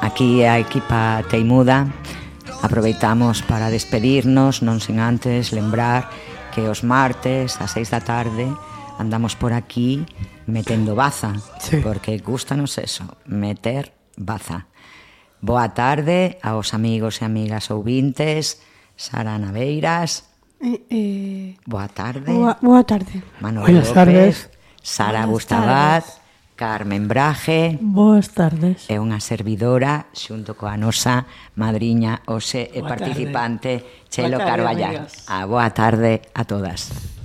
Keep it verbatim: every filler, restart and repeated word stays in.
aquí a equipa Teimuda aproveitamos para despedirnos, non sen antes lembrar que os martes ás seis da tarde andamos por aquí metendo baza, sí. Porque gustanos eso, meter baza. Boa tarde aos amigos e amigas ouvintes, Sara Naveiras. Eh, eh, boa tarde. Boa, boa tarde. Manuel López, Sara Bustabat, Carmen Braje. Boas tardes. É unha servidora xunto coa nosa madriña Ose e participante Chelo Carballán. A boa tarde a todas.